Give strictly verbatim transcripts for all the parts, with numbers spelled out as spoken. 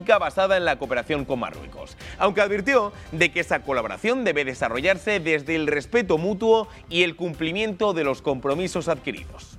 basada en la cooperación con Marruecos, aunque advirtió de que esa colaboración debe desarrollarse desde el respeto mutuo y el cumplimiento de los compromisos adquiridos.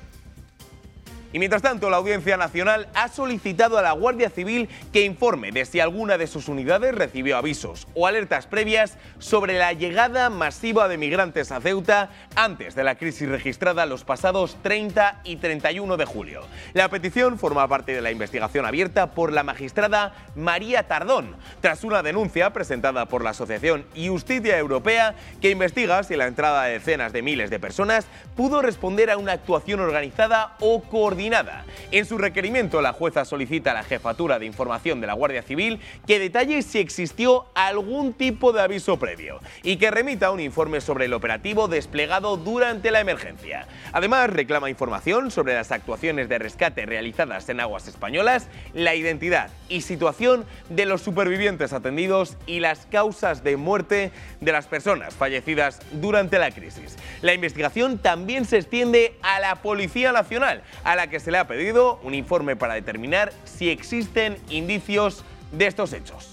Y mientras tanto, la Audiencia Nacional ha solicitado a la Guardia Civil que informe de si alguna de sus unidades recibió avisos o alertas previas sobre la llegada masiva de migrantes a Ceuta antes de la crisis registrada los pasados treinta y treinta y uno de julio. La petición forma parte de la investigación abierta por la magistrada María Tardón, tras una denuncia presentada por la Asociación Justicia Europea que investiga si la entrada de decenas de miles de personas pudo responder a una actuación organizada o coordinada. En su requerimiento, la jueza solicita a la Jefatura de Información de la Guardia Civil que detalle si existió algún tipo de aviso previo y que remita un informe sobre el operativo desplegado durante la emergencia. Además, reclama información sobre las actuaciones de rescate realizadas en aguas españolas, la identidad y situación de los supervivientes atendidos y las causas de muerte de las personas fallecidas durante la crisis. La investigación también se extiende a la Policía Nacional, a la que se le ha pedido un informe para determinar si existen indicios de estos hechos.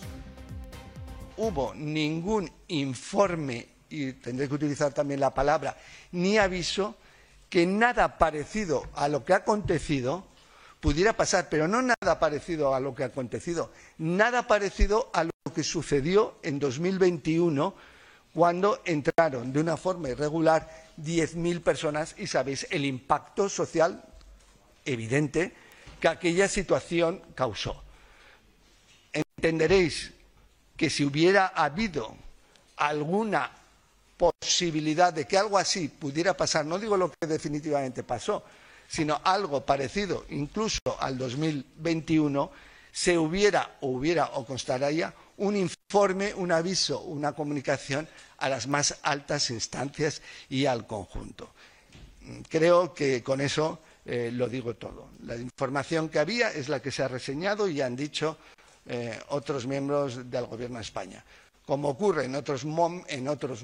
Hubo ningún informe, y tendré que utilizar también la palabra, ni aviso, que nada parecido a lo que ha acontecido pudiera pasar, pero no nada parecido a lo que ha acontecido, nada parecido a lo que sucedió en dos mil veintiuno, cuando entraron de una forma irregular diez mil personas y sabéis el impacto social evidente que aquella situación causó. Entenderéis que si hubiera habido alguna posibilidad de que algo así pudiera pasar, no digo lo que definitivamente pasó, sino algo parecido incluso al dos mil veintiuno, se hubiera o hubiera o constaría un informe, un aviso, una comunicación a las más altas instancias y al conjunto. Creo que con eso Eh, lo digo todo. La información que había es la que se ha reseñado y han dicho eh, otros miembros del Gobierno de España. Como ocurre en otros, mom, en otros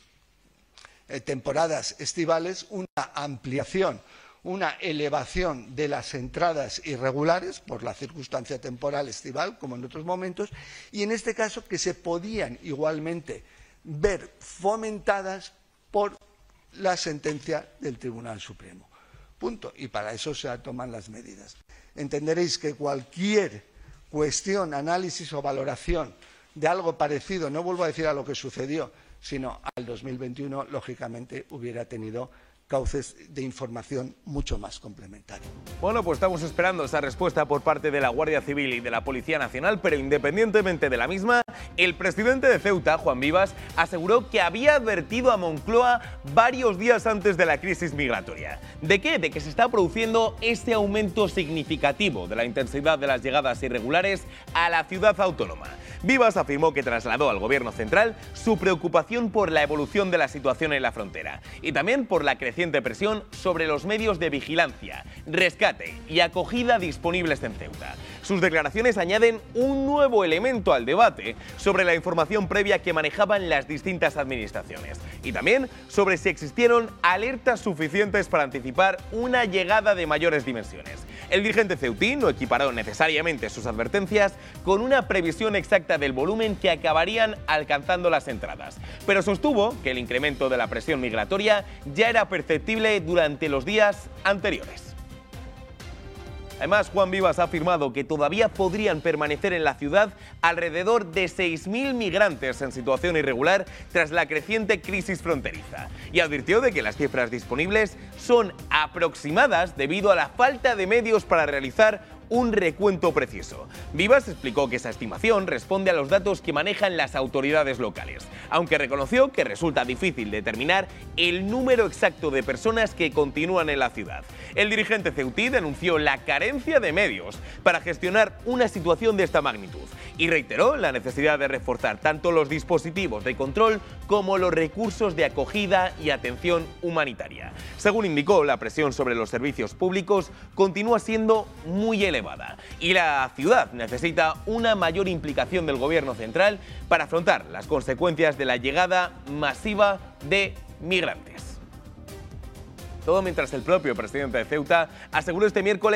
eh, temporadas estivales, una ampliación, una elevación de las entradas irregulares por la circunstancia temporal estival, como en otros momentos, y en este caso que se podían igualmente ver fomentadas por la sentencia del Tribunal Supremo. Punto. Y para eso se toman las medidas. Entenderéis que cualquier cuestión, análisis o valoración de algo parecido, no vuelvo a decir a lo que sucedió, sino al dos mil veintiuno, lógicamente hubiera tenido cauces de información mucho más complementarios. Bueno, pues estamos esperando esa respuesta por parte de la Guardia Civil y de la Policía Nacional, pero independientemente de la misma, el presidente de Ceuta, Juan Vivas, aseguró que había advertido a Moncloa varios días antes de la crisis migratoria. ¿De qué? De que se está produciendo este aumento significativo de la intensidad de las llegadas irregulares a la ciudad autónoma. Vivas afirmó que trasladó al Gobierno central su preocupación por la evolución de la situación en la frontera y también por la creciente presión sobre los medios de vigilancia, rescate y acogida disponibles en Ceuta. Sus declaraciones añaden un nuevo elemento al debate sobre la información previa que manejaban las distintas administraciones y también sobre si existieron alertas suficientes para anticipar una llegada de mayores dimensiones. El dirigente ceutí no equiparó necesariamente sus advertencias con una previsión exacta del volumen que acabarían alcanzando las entradas, pero sostuvo que el incremento de la presión migratoria ya era perceptible durante los días anteriores. Además, Juan Vivas ha afirmado que todavía podrían permanecer en la ciudad alrededor de seis mil migrantes en situación irregular tras la creciente crisis fronteriza y advirtió de que las cifras disponibles son aproximadas debido a la falta de medios para realizar un recuento preciso. Vivas explicó que esa estimación responde a los datos que manejan las autoridades locales, aunque reconoció que resulta difícil determinar el número exacto de personas que continúan en la ciudad. El dirigente ceutí denunció la carencia de medios para gestionar una situación de esta magnitud y reiteró la necesidad de reforzar tanto los dispositivos de control como los recursos de acogida y atención humanitaria. Según indicó, la presión sobre los servicios públicos continúa siendo muy elevada y la ciudad necesita una mayor implicación del Gobierno central para afrontar las consecuencias de la llegada masiva de migrantes. Todo mientras el propio presidente de Ceuta aseguró este miércoles